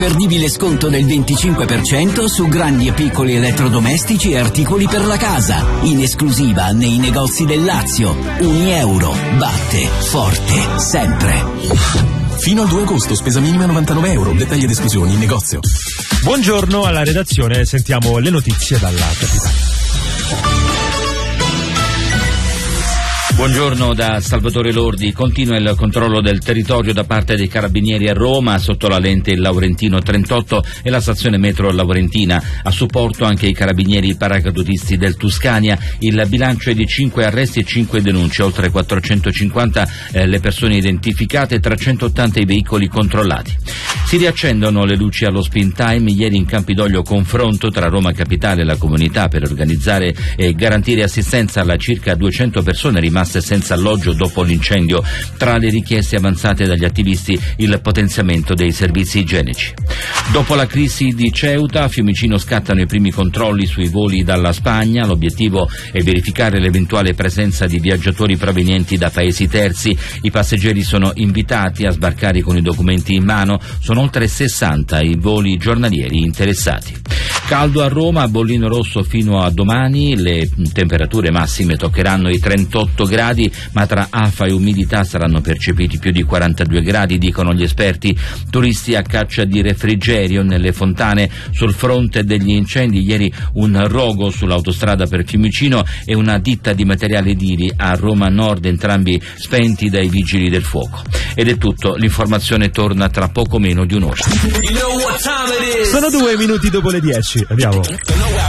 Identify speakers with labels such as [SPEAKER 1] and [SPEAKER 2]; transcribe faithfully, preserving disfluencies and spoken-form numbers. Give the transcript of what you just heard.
[SPEAKER 1] Imperdibile sconto del venticinque per cento su grandi e piccoli elettrodomestici e articoli per la casa. In esclusiva nei negozi del Lazio. Unieuro. Batte forte sempre.
[SPEAKER 2] Fino al due agosto, spesa minima novantanove euro. Dettagli ed esclusioni in negozio.
[SPEAKER 3] Buongiorno alla redazione, sentiamo le notizie dalla capitale.
[SPEAKER 4] Buongiorno da Salvatore Lordi. Continua il controllo del territorio da parte dei carabinieri a Roma, sotto la lente il Laurentino trentotto e la stazione metro Laurentina. A supporto anche i carabinieri paracadutisti del Tuscania. Il bilancio è di cinque arresti e cinque denunce, oltre quattrocentocinquanta eh, le persone identificate e trecentottanta i veicoli controllati. Si riaccendono le luci allo Spin Time. Ieri in Campidoglio confronto tra Roma Capitale e la comunità per organizzare e garantire assistenza alla circa duecento persone rimaste senza alloggio dopo l'incendio. Tra le richieste avanzate dagli attivisti il potenziamento dei servizi igienici. Dopo la crisi di Ceuta, a Fiumicino scattano i primi controlli sui voli dalla Spagna. L'obiettivo è verificare l'eventuale presenza di viaggiatori provenienti da paesi terzi. I passeggeri sono invitati a sbarcare con i documenti in mano. Sono oltre sessanta i voli giornalieri interessati. Caldo a Roma, bollino rosso fino a domani, le temperature massime toccheranno i trentotto gradi, ma tra afa e umidità saranno percepiti più di quarantadue gradi, dicono gli esperti. Turisti a caccia di refrigerio nelle fontane. Sul fronte degli incendi, ieri un rogo sull'autostrada per Fiumicino e una ditta di materiali edili a Roma Nord, entrambi spenti dai vigili del fuoco. Ed è tutto, l'informazione torna tra poco meno di un'ora.
[SPEAKER 3] Sono due minuti dopo le dieci, andiamo.